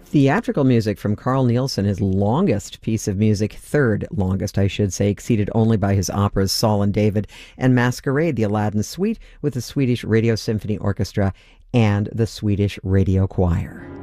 Theatrical music from Carl Nielsen, his longest piece of music, third longest, I should say, exceeded only by his operas Saul and David and Masquerade, the Aladdin Suite with the Swedish Radio Symphony Orchestra and the Swedish Radio Choir.